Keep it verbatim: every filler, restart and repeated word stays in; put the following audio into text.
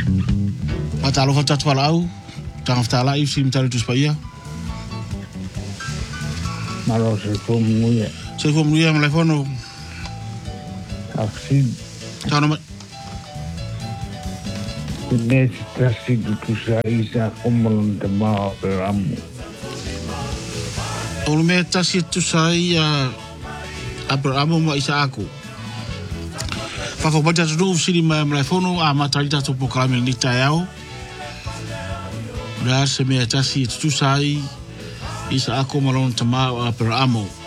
Patalo fa tatu ala au. Tanga fatala i si mtale tu spaia. Malo se fumuia. Se fumuia ma lefono. Afsin. Tano mai. Nesse tracido tu saísa como não te mal peramu. O me tasi tu sai a Abraham ma isa aku. Fa fa bata tu siri ma telefono a matarita tu pokalame ni tayao. Da se me tasi tu sai isa aku malon tama Abraham.